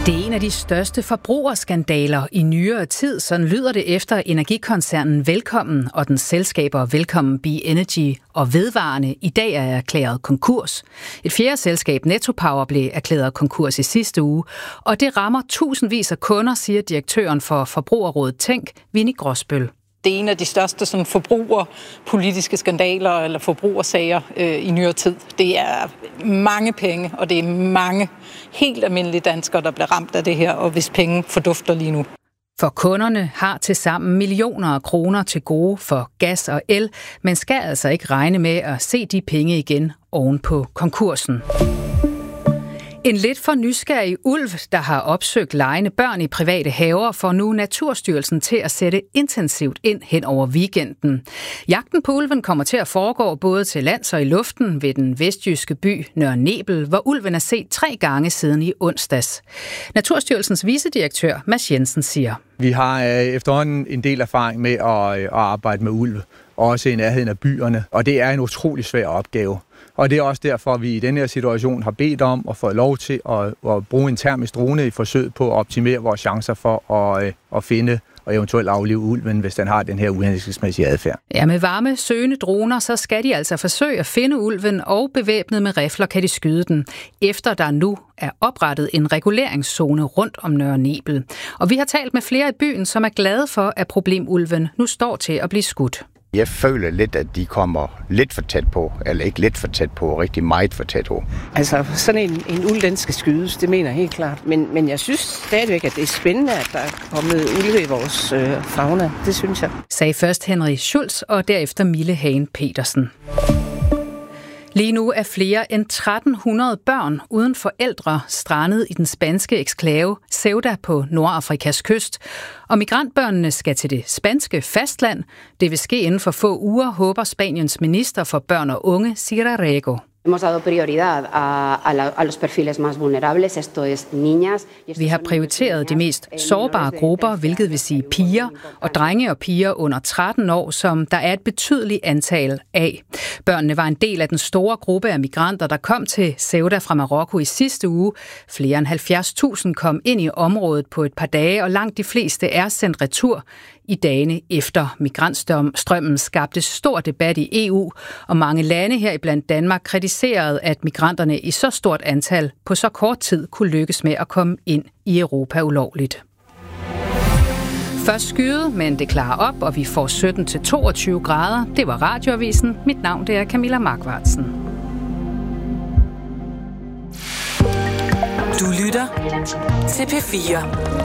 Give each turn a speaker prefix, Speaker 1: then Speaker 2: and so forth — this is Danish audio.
Speaker 1: Det er en af de største forbrugerskandaler i nyere tid. Sådan lyder det efter energikoncernen Velkommen og dens selskaber Velkommen Be Energy og Vedvarende i dag er erklæret konkurs. Et fjerde selskab, Nettopower, blev erklæret konkurs i sidste uge, og det rammer tusindvis af kunder, siger direktøren for Forbrugerrådet Tænk, Winnie Grosbøll.
Speaker 2: Det er en af de største forbrugerpolitiske skandaler eller forbrugersager i nyere tid. Det er mange penge, og det er mange helt almindelige danskere, der bliver ramt af det her, og hvis penge fordufter lige nu.
Speaker 1: For kunderne har tilsammen millioner af kroner til gode for gas og el, men skal altså ikke regne med at se de penge igen oven på konkursen. En lidt for nysgerrig ulv, der har opsøgt legende børn i private haver, får nu Naturstyrelsen til at sætte intensivt ind hen over weekenden. Jagten på ulven kommer til at foregå både til lands og i luften ved den vestjyske by Nørre Nebel, hvor ulven er set 3 gange siden i onsdags. Naturstyrelsens vicedirektør Mads Jensen siger:
Speaker 3: Vi har efterhånden en del erfaring med at arbejde med ulve, også i nærheden af byerne, og det er en utrolig svær opgave. Og det er også derfor, at vi i denne her situation har bedt om at få lov til at bruge en termisk drone i forsøg på at optimere vores chancer for at finde og eventuelt aflive ulven, hvis den har den her uhensigtsmæssige adfærd.
Speaker 1: Ja, med varme søgende droner, så skal de altså forsøge at finde ulven, og bevæbnet med rifler kan de skyde den, efter der nu er oprettet en reguleringszone rundt om Nørre Nebel. Og vi har talt med flere i byen, som er glade for, at problemulven nu står til at blive skudt.
Speaker 4: Jeg føler lidt, at de kommer lidt for tæt på, eller ikke lidt for tæt på, rigtig meget for tæt på.
Speaker 5: Altså, sådan en ulv, den skal skydes, det mener jeg helt klart. Men jeg synes stadigvæk, at det er spændende, at der er kommet ulve i vores fauna. Det synes jeg.
Speaker 1: Sagde først Henrik Schulz, og derefter Mille Hagen Petersen. Lige nu er flere end 1300 børn uden forældre strandet i den spanske eksklave Ceuta på Nordafrikas kyst. Og migrantbørnene skal til det spanske fastland. Det vil ske inden for få uger, håber Spaniens minister for børn og unge, Sira Rego. Vi har prioriteret de mest sårbare grupper, hvilket vil sige piger og drenge og piger under 13 år, som der er et betydeligt antal af. Børnene var en del af den store gruppe af migranter, der kom til Ceuta fra Marokko i sidste uge. Flere end 70.000 kom ind i området på et par dage, og langt de fleste er sendt retur. I dagene efter migrantstrømmen skabte stor debat i EU, og mange lande heriblandt Danmark kritiserede, at migranterne i så stort antal på så kort tid kunne lykkes med at komme ind i Europa ulovligt. Først skyde, men det klarer op, og vi får 17-22 grader. Det var Radioavisen. Mit navn det er Camilla Markvartsen.
Speaker 6: Du lytter til P4.